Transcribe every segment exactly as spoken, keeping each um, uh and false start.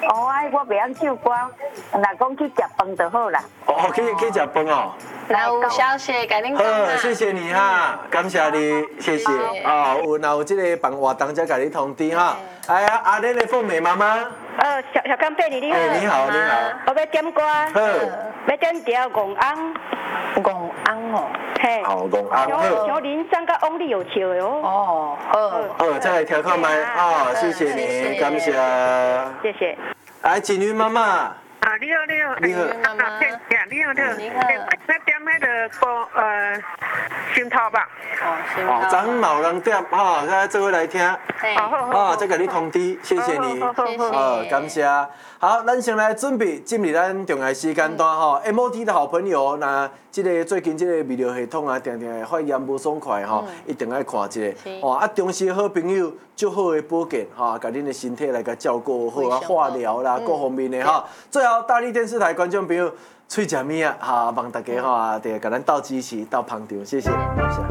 哦，哎，我袂晓唱歌，若讲去食饭就好啦。 哦，可以可以食饭哦。 那有小谢给您讲好， 啦。 谢谢你哈，感谢你，谢谢。啊，有若有这个办活动才甲你通知哈。哎呀，阿莲的凤美妈妈。 呃，小小刚贝你你好。 哎，你好，你好。 我要点歌。 好。 要点条戆翁。 戆翁哦。 嘿。 好，戆翁。 像林山甲翁你有笑的哦。 哦，好。 好，再来调看麦啊，谢谢你，感谢。 谢谢。 来，锦云妈妈。 啊，你好，你好， 你好， 妈妈，你好，你好， 你好， 那点那个歌呃，心头吧。 哦，心哦，昨晚冇人点哈，现在这回来听。啊，再给你通知，谢谢你，呃，感谢。好，咱先来准备进入咱重要时间段吼 ，M O T 的好朋友，那这个最近这个泌尿系统啊，定定会发炎无爽快吼，一定要看一下。哦，啊，中时好朋友足好的保健哈，甲恁的身体来甲照顾好啊，化疗啦，各方面的哈。最后，大力电视台观众朋友，喙食物啊，哈，望大家哈，得甲咱斗支持，斗捧场，谢谢，感谢。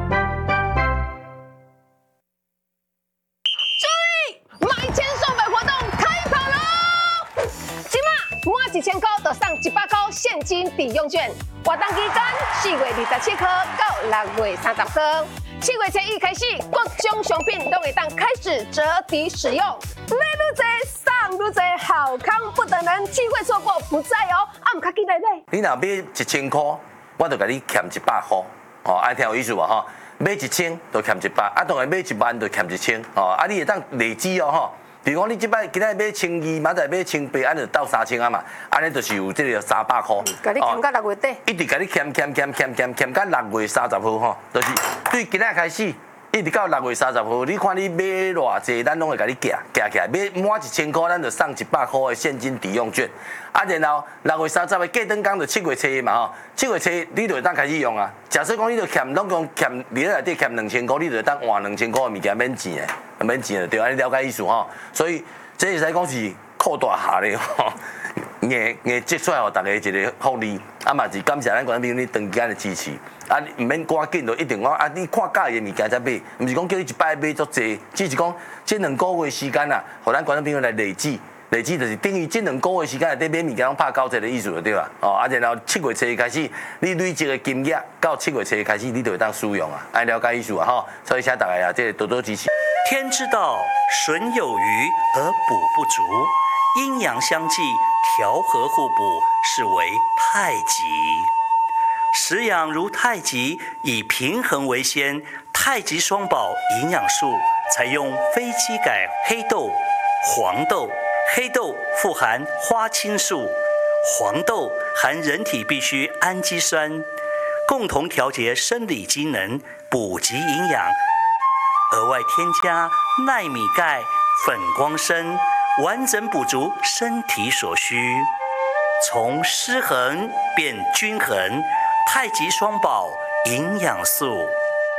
一千块就送一百块现金抵用券，活动期间四月二十七号到六月三十号，七月初一开始，各种商品都会当开始折抵使用。买愈多送愈多，好康不等人，机会错过不再哦！啊，唔卡记来买。 你若买一千块，我就甲你欠一百块，哦，爱听有意思无吼？买一千就欠一百，啊，当然买一万就欠一千，哦，啊，你会当累积哦吼。比如讲，你即摆今仔买千二，明仔买千八，安尼就到三千啊嘛，安尼就是有这个三百块。 甲你欠到六月底。 一直甲你欠欠欠欠欠欠到六月三十号吼，就是对今仔开始，一直到六月三十号，你看你买偌济，咱拢会甲你夹夹起来，买满一千块，咱就送一百块的现金抵用券。啊，然后六月三十的过灯工就七月初嘛吼，七月初你就会当开始用啊。假设讲你就欠，拢讲欠，你内底欠两千块，你就会当换两千块的物件免钱的，免钱的对，安尼了解意思吼。所以这会使讲是扩大下咧吼，硬硬积出来互大家一个福利，啊嘛是感谢咱观众朋友你长期的支持，啊唔免赶紧就一定讲啊你看介意的物件才买，唔是讲叫你一摆买足济，只是讲这两个月时间啊，互咱观众朋友来累积。累积就是等于这两个月时间内底买物件拢拍九折的意思就对啦。哦，啊然后七月初开始，你累积的金额到七月初开始，你就会当使用啊，爱了解意思啊吼。所以请大家啊，这多多支持。 天之道，损有余而补不足，阴阳相济，调和互补，是为太极。食养如太极，以平衡为先。太极双宝营养素采用非基改黑豆、黄豆。黑豆富含花青素，黄豆含人体必需氨基酸，共同调节生理机能，补给营养。额外添加奈米钙、粉光参，完整补足身体所需，从失衡变均衡。太极双宝营养素。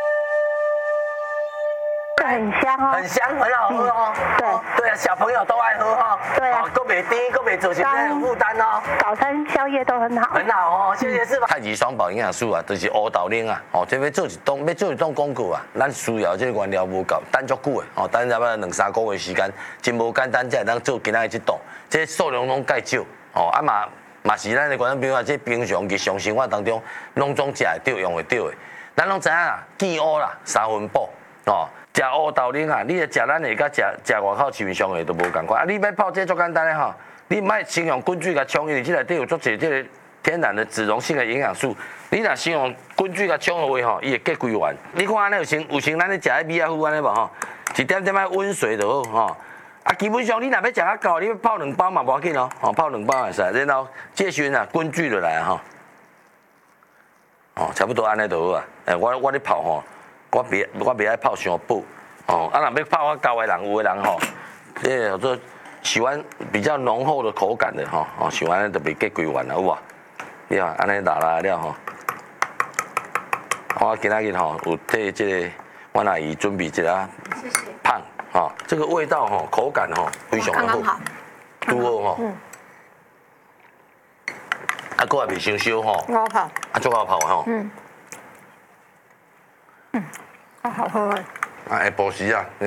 很香哦， 很香，很好喝哦。 对对啊，小朋友都爱喝哈。 对啊， 够袂低，够袂做现在负担哦。 早餐、宵夜都很好。 很好哦，谢谢是吧？太极双宝营养素啊，就是乌豆奶啊。哦，这要做一档，要做一档广告啊。咱需要这个原料无够，等足久的哦，等差不多两三个月时间，真无简单，才会当做今仔的这档。这数量拢介少哦，啊嘛嘛是咱的观众朋友啊，这平常日常生活当中拢总食会到，用会到的。咱拢知影啦，见乌啦，三分饱哦。食乌豆奶啊，你咧食咱的，甲食食外口市面上的都无共款。啊，你要泡这足简单的吼，你莫先用滚水甲冲，因为这内底有足侪这个天然的脂溶性的营养素。你若先用滚水甲冲的话吼，伊会结规完。你看安尼有成有成咱咧食迄米仔糊安尼无吼，一点点仔温水就好吼。啊，基本上你若要食较够，你要泡两包嘛无要紧哦，哦泡两包也是。然后这时阵啊，滚水就来吼，哦差不多安尼就好啊。诶，我我咧泡吼。我别我别爱泡伤补哦，啊，若要泡我高的人，有的人吼，这叫做喜欢比较浓厚的口感的吼，哦，喜欢就袂结规完了，有无？你看安尼拉拉了吼，我今仔日吼有替这个我阿姨准备这个胖吼，这个味道吼口感吼非常的好，拄好吼，嗯，啊，佫也袂伤烧吼， 我泡， 啊，足好泡吼， 嗯。嗯，好好喝哎！ 啊，下晡时啊，你